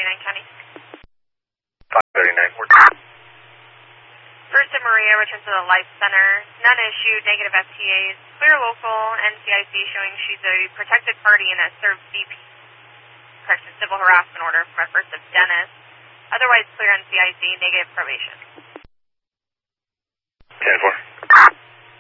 539 County. 539, word. First and Maria, return to the Life Center. None issued, negative FTAs. Clear local, NCIC showing she's a protected party and has served CP. Correction, civil harassment order from a first of Dennis. Otherwise clear NCIC, negative probation. 10-4.